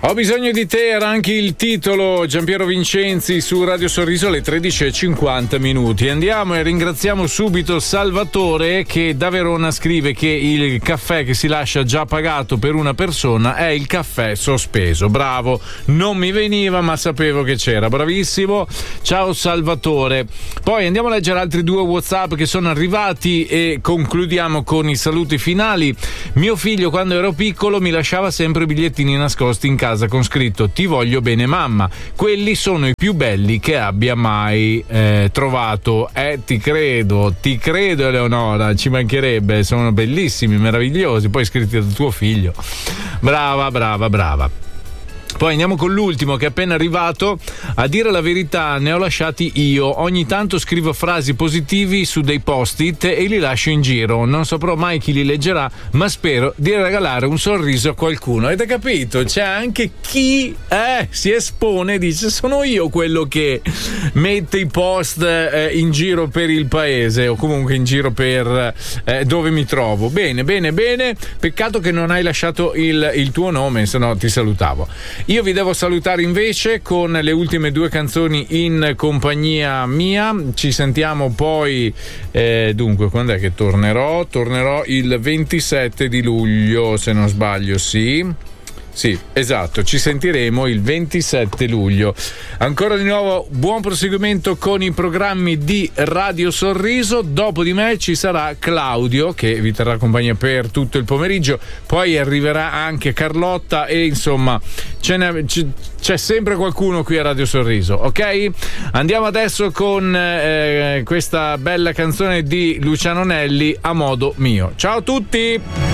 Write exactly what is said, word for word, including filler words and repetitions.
Ho bisogno di te era anche il titolo. Giampiero Vincenzi su Radio Sorriso alle tredici e cinquanta minuti. Andiamo e ringraziamo subito Salvatore che da Verona scrive che il caffè che si lascia già pagato per una persona è il caffè sospeso. Bravo, non mi veniva ma sapevo che c'era. Bravissimo, ciao Salvatore. Poi andiamo a leggere altri due WhatsApp che sono arrivati e concludiamo con i saluti finali. Mio figlio quando ero piccolo mi lasciava sempre bigliettini nascosti in casa con scritto ti voglio bene mamma, quelli sono i più belli che abbia mai eh, trovato. Eh ti credo, ti credo Eleonora, ci mancherebbe, sono bellissimi, meravigliosi, poi scritti da tuo figlio. Brava, brava, brava. Poi andiamo con l'ultimo che è appena arrivato. A dire la verità ne ho lasciati io. Ogni tanto scrivo frasi positivi su dei post-it e li lascio in giro. Non saprò mai chi li leggerà, ma spero di regalare un sorriso a qualcuno. Avete capito? C'è anche chi eh, si espone e dice sono io quello che mette i post eh, in giro per il paese o comunque in giro per eh, dove mi trovo. Bene, bene, bene. Peccato che non hai lasciato il, il tuo nome, se no ti salutavo. Io vi devo salutare invece con le ultime due canzoni in compagnia mia. Ci sentiamo poi eh, dunque quando è che tornerò? Tornerò il ventisette di luglio se non sbaglio, sì. Sì, esatto, ci sentiremo il ventisette luglio. Ancora di nuovo buon proseguimento con i programmi di Radio Sorriso. Dopo di me ci sarà Claudio che vi terrà compagnia per tutto il pomeriggio, poi arriverà anche Carlotta e insomma ce n'è, c- c'è sempre qualcuno qui a Radio Sorriso, ok? Andiamo adesso con eh, questa bella canzone di Luciano Nelli, A modo mio. Ciao a tutti!